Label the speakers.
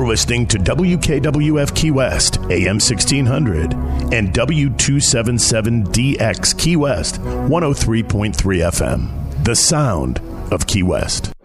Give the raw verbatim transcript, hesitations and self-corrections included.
Speaker 1: You're listening to W K W F Key West, A M sixteen hundred, and W two seventy-seven D X Key West, one oh three point three F M. The sound of Key West.